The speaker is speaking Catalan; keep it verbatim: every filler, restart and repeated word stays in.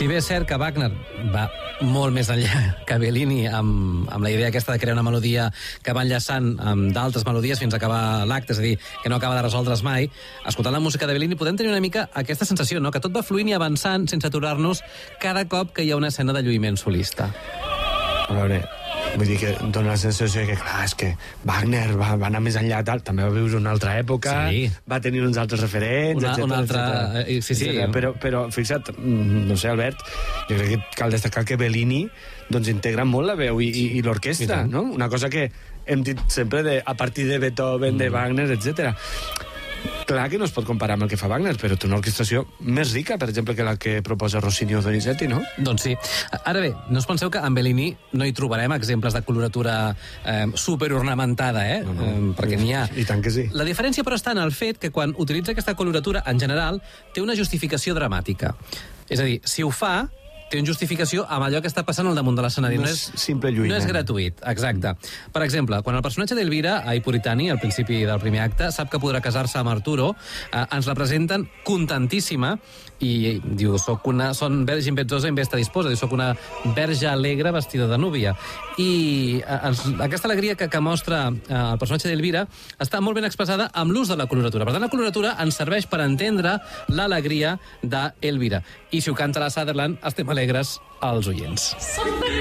Si bé és cert que Wagner va molt més enllà que Bellini amb, amb la idea aquesta de crear una melodia que va enllaçant amb d'altres melodies fins a acabar l'acte, és a dir, que no acaba de resoldre's mai, escoltant la música de Bellini podem tenir una mica aquesta sensació, no?, que tot va fluint i avançant sense aturar-nos cada cop que hi ha una escena de lluïment solista. A veure, vull dir que dona la sensació que, clar, és que Wagner va, va anar més enllà, tal, també va viure una altra època, sí. Va tenir uns altres referents, una, etcètera, una altra... etcètera, sí, sí. etcètera. Però, però, fixa't, no sé, Albert, jo crec que cal destacar que Bellini doncs, integra molt la veu i, i, i l'orquestra, no? Una cosa que hem dit sempre de, a partir de Beethoven, mm. de Wagner, etcètera. Clar que no es pot comparar amb el que fa Wagner, però té una orquestració més rica, per exemple, que la que proposa Rossini o Donizetti, no? Doncs sí. Ara bé, no us penseu que amb Bellini no hi trobarem exemples de coloratura eh, superornamentada, eh? No, no. Eh, perquè n'hi ha. I tant que sí. La diferència, però, està en el fet que quan utilitza aquesta coloratura, en general, té una justificació dramàtica. És a dir, si ho fa, té una justificació amb allò que està passant al damunt de l'escenari. No, no és simple lluïment. No és gratuït, exacte. Per exemple, quan el personatge d'Elvira, a Puritani, al principi del primer acte, sap que podrà casar-se amb Arturo, eh, ens la presenten contentíssima i diu, soc una, son verge impetuosa en vesta disposa, diu, soc una verge alegre vestida de núvia. I eh, ens, aquesta alegria que, que mostra eh, el personatge d'Elvira està molt ben expressada amb l'ús de la coloratura. Per tant, la coloratura ens serveix per entendre l'alegria d'Elvira. I si ho canta la Sutherland, estem alegres als oients.